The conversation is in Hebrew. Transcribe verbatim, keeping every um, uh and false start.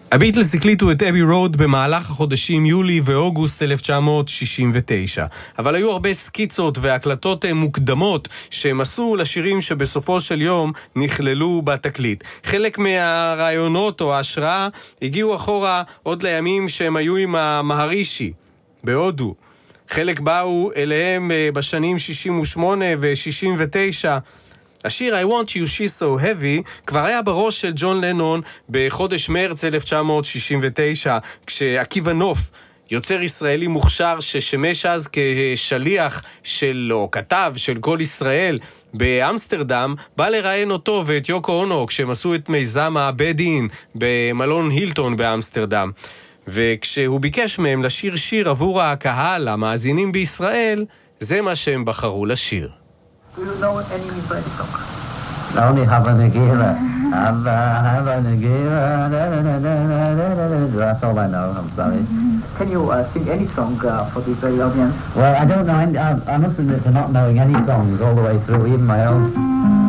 הביטלס הקליטו את אבי רוד במהלך החודשים יולי ואוגוסט אלף תשע מאות שישים ותשע, אבל היו הרבה סקיצות והקלטות מוקדמות שהם עשו לשירים שבסופו של יום נכללו בתקליט. חלק מהרעיונות או ההשראה הגיעו אחורה עוד לימים שהם היו עם המהרישי בהודו. חלק באו אליהם בשנים שישים ושמונה ו-שישים ותשע. השיר I Want You She's So Heavy כבר היה בראש של ג'ון לנון בחודש מרץ אלף תשע מאות שישים ותשע, כשעקיבא נוף, יוצר ישראלי מוכשר ששמש אז כשליח של, או כתב של כל ישראל באמסטרדם, בא לראיין אותו ואת יוקו אונו כשהם עשו את מיזם הבדין במלון הילטון באמסטרדם. וכשהוא ביקש מהם לשיר שיר עבור הקהל, המאזינים בישראל, זה מה שהם בחרו לשיר. Do you know any Israeli song? Only Hava Nagila. Hava, Hava Nagila. That's all I know, I'm sorry. Can you uh, sing any song uh, for the Israeli audience? Well, I don't know. I, I must admit to not knowing any songs all the way through, even my own.